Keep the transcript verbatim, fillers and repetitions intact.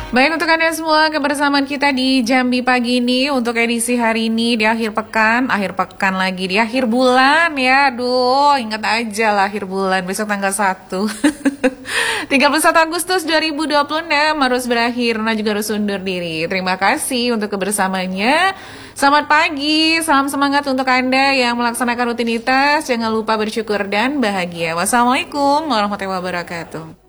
Baik untuk Anda semua, kebersamaan kita di Jambi pagi ini untuk edisi hari ini di akhir pekan, akhir pekan lagi di akhir bulan ya. Aduh, ingat aja lah akhir bulan, besok tanggal satu. tiga puluh satu Agustus dua ribu dua puluh enam harus berakhir, nah juga harus undur diri. Terima kasih untuk kebersamaannya. Selamat pagi, salam semangat untuk Anda yang melaksanakan rutinitas. Jangan lupa bersyukur dan bahagia. Wassalamualaikum warahmatullahi wabarakatuh.